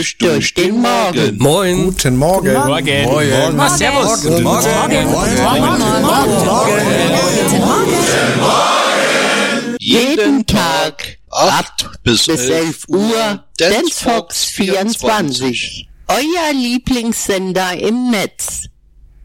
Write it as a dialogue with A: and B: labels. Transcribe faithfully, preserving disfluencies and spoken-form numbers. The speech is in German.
A: durch den Morgen.
B: Moin.
C: Guten Morgen.
B: Morgen.
C: Morgen.
B: Was, servus.
C: Guten Morgen.
A: Jeden Tag acht bis elf Uhr Dance Fox vierundzwanzig. Euer Lieblingssender im Netz.